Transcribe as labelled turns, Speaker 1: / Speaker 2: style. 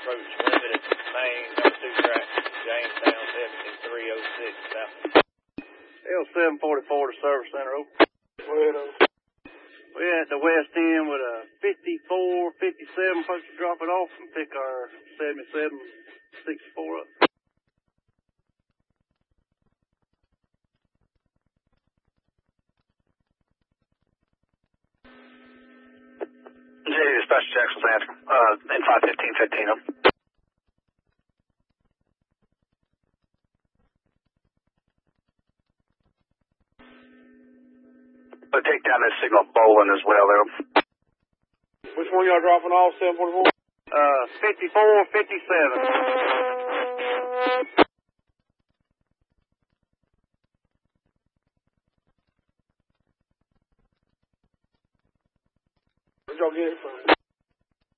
Speaker 1: approach limited main, number 2 track, Jamestown 17306 South.
Speaker 2: L744 to Service Center, over. We're at the west end with a 54, 57, supposed to drop it off and pick our 77, 64 up.
Speaker 3: Dispatch Jackson's answer. In 515-15 up. But take down this signal bowling as well there.
Speaker 4: Which one y'all dropping off, 744?
Speaker 2: 54, 57.
Speaker 4: Where'd y'all get it from?